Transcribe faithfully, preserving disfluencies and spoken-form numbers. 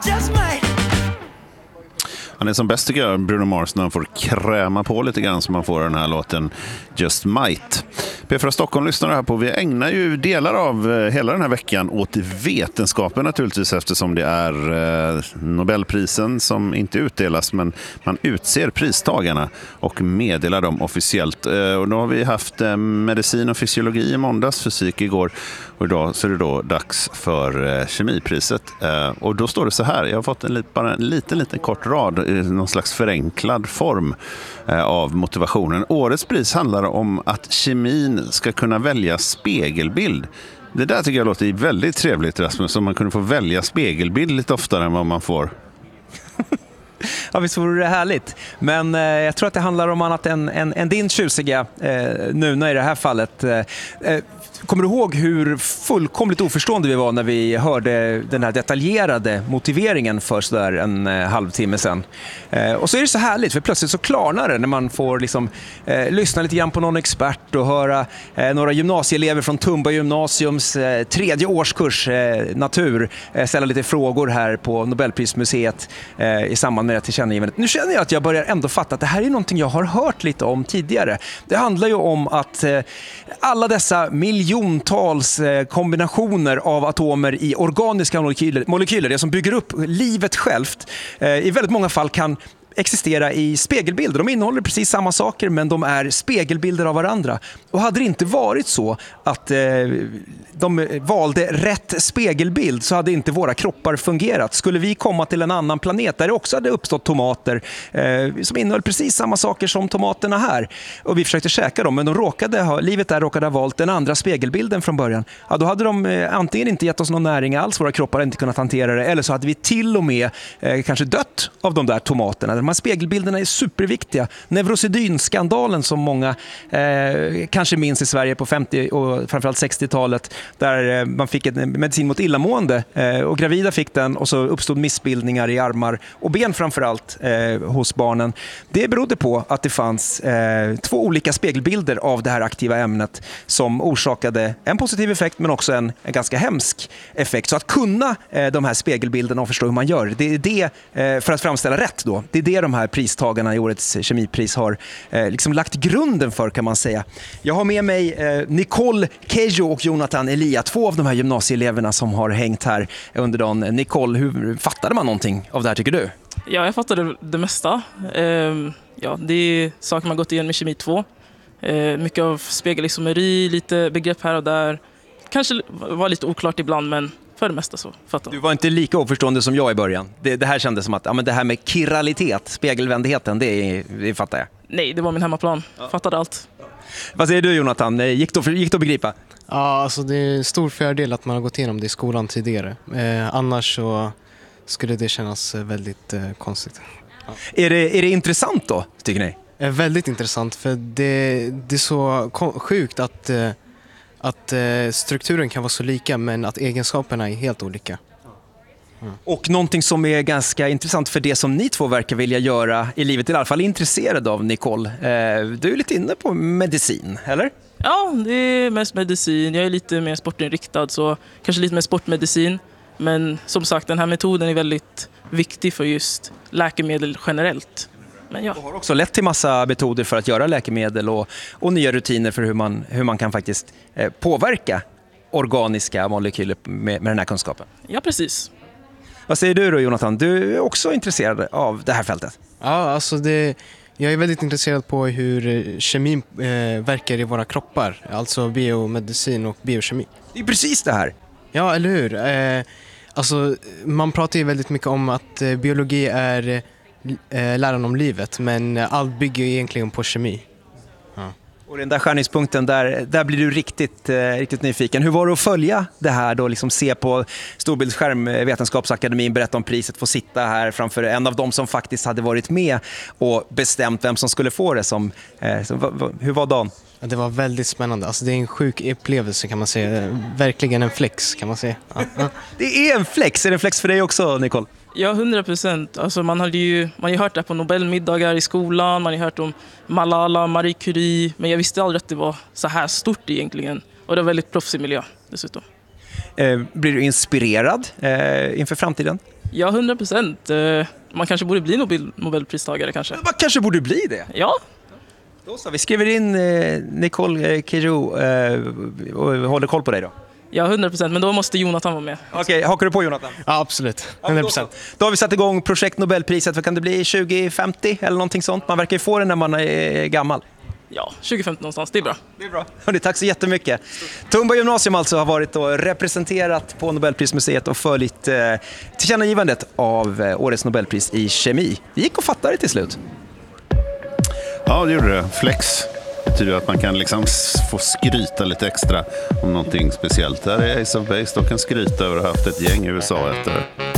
just might. Han är som bäst tycker jag, Bruno Mars, när han får kräma på lite grann så man får den här låten Just Might. P fyra Stockholm lyssnar här på. Vi ägnar ju delar av hela den här veckan åt vetenskapen naturligtvis, eftersom det är eh, Nobelprisen som inte utdelas, men man utser pristagarna och meddelar dem officiellt. Eh, och då har vi haft eh, medicin och fysiologi i måndags, fysik igår, och idag så är det då dags för eh, kemipriset. Eh, och då står det så här, jag har fått en, bara en liten, liten kort rad i någon slags förenklad form eh, av motivationen. Årets pris handlar om att kemin ska kunna välja spegelbild. Det där tycker jag låter väldigt trevligt, Rasmus, om man kunde få välja spegelbild lite oftare än vad man får. Ja, visst vore det härligt. Men eh, jag tror att det handlar om annat än, än, än din tjusiga eh, Nuna i det här fallet. Eh, kommer du ihåg hur fullkomligt oförstående vi var när vi hörde den här detaljerade motiveringen för sådär en eh, halvtimme sedan? Eh, och så är det så härligt, för plötsligt så klarnar det när man får liksom, eh, lyssna lite grann på någon expert och höra eh, några gymnasieelever från Tumba gymnasiums eh, tredje årskurs eh, natur eh, ställa lite frågor här på Nobelprismuseet eh, i samband med det tillkännagivandet. Nu känner jag att jag börjar ändå fatta att det här är någonting jag har hört lite om tidigare. Det handlar ju om att eh, alla dessa miljontals eh, kombinationer av atomer i organiska molekyler, molekyler, det som bygger upp livet självt, eh, i väldigt många fall kan existera i spegelbilder. De innehåller precis samma saker, men de är spegelbilder av varandra. Och hade det inte varit så att eh, de valde rätt spegelbild, så hade inte våra kroppar fungerat. Skulle vi komma till en annan planet där det också hade uppstått tomater eh, som innehöll precis samma saker som tomaterna här, och vi försökte käka dem, men de råkade ha, livet där råkade ha valt den andra spegelbilden från början, ja, då hade de eh, antingen inte gett oss någon näring alls, våra kroppar hade inte kunnat hantera det, eller så hade vi till och med eh, kanske dött av de där tomaterna. De här spegelbilderna är superviktiga. Neurosedynskandalen som många eh, kanske minns i Sverige på femtio- och framförallt sextiotalet, där eh, man fick en medicin mot illamående eh, och gravida fick den, och så uppstod missbildningar i armar och ben framförallt eh, hos barnen. Det berodde på att det fanns eh, två olika spegelbilder av det här aktiva ämnet som orsakade en positiv effekt, men också en, en ganska hemsk effekt. Så att kunna eh, de här spegelbilderna och förstå hur man gör, det är det eh, för att framställa rätt då. Det är det de här pristagarna i årets kemipris har eh, liksom lagt grunden för, kan man säga. Jag har med mig eh, Nicole Kejo och Jonathan Elia, två av de här gymnasieeleverna som har hängt här under dagen. Nicole, hur fattade man någonting av det här, tycker du? Ja, jag fattade det mesta. Eh, ja, det är saker man gått igenom i kemi två. Eh, mycket av spegelisomeri, lite begrepp här och där. Kanske var lite oklart ibland, men för det mesta så fattar. Du var inte lika oförstående som jag i början. Det, det här kändes som att ja, men det här med kiralitet, spegelvändigheten, det, det fattar jag. Nej, det var min hemmaplan. Ja. Fattade allt. Vad säger du, Jonathan? Gick det, gick det att begripa? Ja, alltså det är en stor fördel att man har gått igenom det i skolan tidigare. Eh, annars så skulle det kännas väldigt eh, konstigt. Ja. Är det, är det intressant då, tycker ni? Eh, väldigt intressant, för det, det är så sjukt att... Eh, att eh, strukturen kan vara så lika, men att egenskaperna är helt olika. Mm. Och någonting som är ganska intressant för det som ni två verkar vilja göra i livet, i alla fall intresserad av, Nicole. Eh, du är lite inne på medicin, eller? Ja, det är mest medicin. Jag är lite mer sportinriktad, så kanske lite mer sportmedicin. Men som sagt, den här metoden är väldigt viktig för just läkemedel generellt. Men ja. Du har också lett till massa metoder för att göra läkemedel och, och nya rutiner för hur man, hur man kan faktiskt eh, påverka organiska molekyler med, med den här kunskapen. Ja, precis. Vad säger du då, Jonathan? Du är också intresserad av det här fältet. Ja, alltså det, jag är väldigt intresserad på hur kemin eh, verkar i våra kroppar. Alltså biomedicin och biokemi. Det är precis det här. Ja, eller hur? Eh, alltså, man pratar ju väldigt mycket om att eh, biologi är... läran om livet, men allt bygger egentligen på kemi. Ja. Och den där skärningspunkten, där, där blir du riktigt, eh, riktigt nyfiken. Hur var det att följa det här då, liksom se på storbildsskärm, Vetenskapsakademin, berätta om priset, få sitta här framför en av dem som faktiskt hade varit med och bestämt vem som skulle få det. Som, eh, som, v- v- hur var dagen? Ja, det var väldigt spännande. Alltså, det är en sjuk upplevelse, kan man säga. Verkligen en flex, kan man säga. Ja. Ja. Det är en flex. Är det en flex för dig också, Nicole? Ja, hundra procent. Alltså man hade ju man har ju hört det på Nobelmiddagar i skolan, man har hört om Malala, Marie Curie, men jag visste aldrig att det var så här stort egentligen. Och det var väldigt proffsig miljö dessutom. Eh, blir du inspirerad eh, inför framtiden? Ja, hundra procent. Man kanske borde bli Nobel- Nobelpristagare kanske. Man kanske borde bli det. Ja, Då så, vi skriver in eh, Nicole eh, Kidjo eh, och håller koll på dig då. ja hundra procent. Men då måste Jonathan vara med. Okej, hakar du på Jonathan? Ja, absolut. Ja, hundra då, så. procent. Då har vi satt igång projekt Nobelpriset. Vad kan det bli? tjugo femtio eller någonting sånt? Man verkar ju få det när man är gammal. Ja, tjugo femton någonstans. Det är bra. Det är bra. Hörrni, tack så jättemycket. Tumba gymnasium alltså har varit och representerat på Nobelprismuseet och följt eh, tillkännagivandet av eh, årets Nobelpris i kemi. Det gick att fatta det till slut. Ja, det gjorde det. Flex betyder att man kan liksom få skryta lite extra om någonting speciellt. Där är Ace of Base, de kan skryta över att ha haft ett gäng i U S A efter